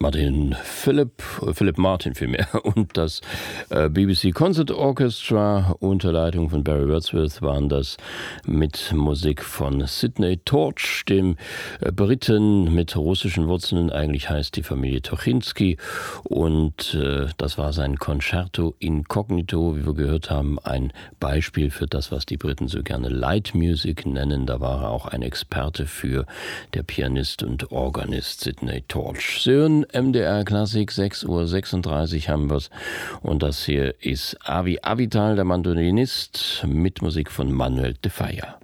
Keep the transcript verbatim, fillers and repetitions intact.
Martin Philipp, Philipp Martin vielmehr und das äh, B B C Concert Orchestra unter Leitung von Barry Wordsworth waren das mit Musik von Sidney Torch, dem äh, Briten mit russischen Wurzeln. Eigentlich heißt die Familie Tochinski und äh, das war sein Concerto Incognito, wie wir gehört haben, ein Beispiel für das, was die Briten so gerne Light Music nennen. Da war er auch ein Experte für, der Pianist und Organist Sidney Torch. Sie hören M D R Klassik, sechs Uhr sechsunddreißig haben wir's. Und das hier ist Avi Avital, der Mandolinist, mit Musik von Manuel de Falla.